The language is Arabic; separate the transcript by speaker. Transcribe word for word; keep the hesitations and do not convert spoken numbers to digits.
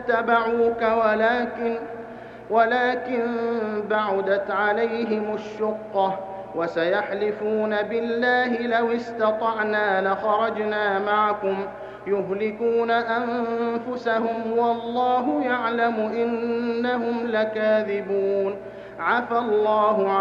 Speaker 1: اتبعوك ولكن ولكن بعدت عليهم الشقة وسيحلفون بالله لو استطعنا لخرجنا معكم يهلكون أنفسهم والله يعلم إنهم لكاذبون. عفى الله